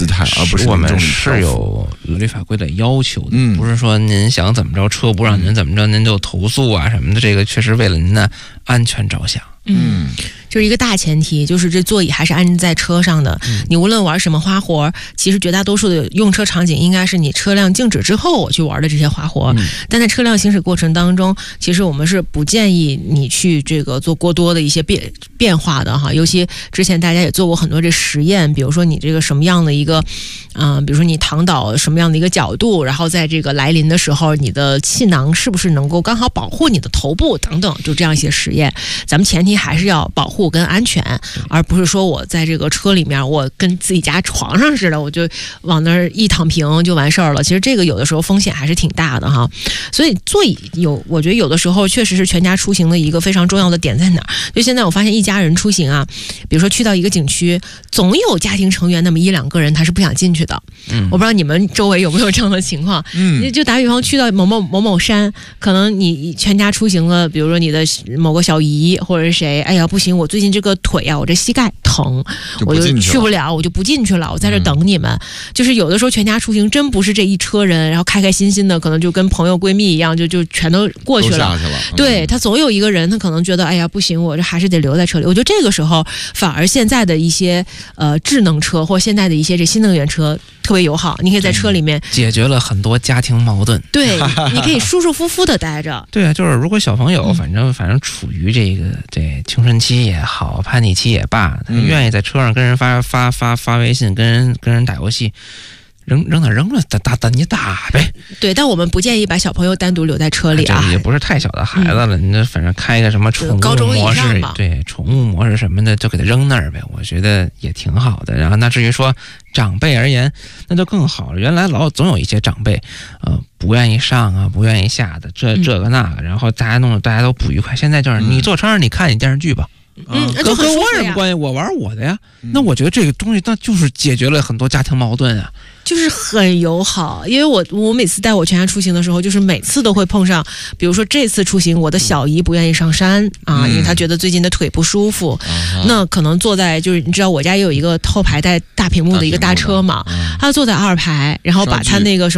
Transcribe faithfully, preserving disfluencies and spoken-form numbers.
姿态，而不是我们是有律法规的要求的， 嗯， 不是说您想怎么着，车不让您怎么着，您就投诉啊什么的。这个确实为了您的安全着想。 嗯，就是一个大前提，就是这座椅还是安在车上的。嗯、你无论玩什么花活，其实绝大多数的用车场景应该是你车辆静止之后我去玩的这些花活。嗯、但在车辆行驶过程当中，其实我们是不建议你去这个做过多的一些变变化的哈。尤其之前大家也做过很多这实验，比如说你这个什么样的一个，嗯、呃，比如说你躺倒什么样的一个角度，然后在这个来临的时候，你的气囊是不是能够刚好保护你的头部等等，就这样一些实验。咱们前提还是要保护跟安全，而不是说我在这个车里面，我跟自己家床上似的，我就往那儿一躺平就完事儿了。其实这个有的时候风险还是挺大的哈。所以座椅有，我觉得有的时候确实是全家出行的一个非常重要的点在哪儿。就现在我发现一家人出行啊，比如说去到一个景区，总有家庭成员那么一两个人他是不想进去的。嗯，我不知道你们周围有没有这样的情况。嗯，就打比方去到某某某某山，可能你全家出行了，比如说你的某个小姨或者是谁，哎呀不行，我最近这个腿啊，我这膝盖疼，我就去不了，我就不进去了，我在这等你们。嗯、就是有的时候全家出行真不是这一车人，然后开开心心的，可能就跟朋友闺蜜一样，就就全都过去了。 下去了嗯、 对，他总有一个人，他可能觉得哎呀不行，我这还是得留在车里。我觉得这个时候反而现在的一些呃智能车或现在的一些这新能源车特别友好，你可以在车里面、嗯、 解决了很多家庭矛盾。 对，你可以舒舒服服的待着。 对啊，就是如果小朋友反正、嗯、反正处于这个这青春期也好，叛逆期也罢，他愿意在车上跟人发发发发微信，跟人跟人打游戏。扔扔哪扔了，打打打你打呗。 对，但我们不建议把小朋友单独留在车里啊。 也不是太小的孩子了，你、嗯、这反正开个什么宠物模式，对，宠物模式什么的，就给他扔那儿呗。我觉得也挺好的。然后那至于说长辈而言，那就更好了。原来老总有一些长辈，呃，不愿意上啊，不愿意下的，这这个那个，然后大家弄得大家都不愉快。现在就是你坐车上，你看你电视剧吧。 嗯， 跟跟我有什么关系？我玩我的呀。嗯、那我觉得这个东西，那就是解决了很多家庭矛盾啊。 就是很友好，因为我我每次带我全家出行的时候，就是每次都会碰上，比如说这次出行，我的小姨不愿意上山啊，因为她觉得最近的腿不舒服。嗯、那可能坐在就是你知道我家也有一个后排带大屏幕的一个大车嘛，她坐在二排，然后把她那个什么。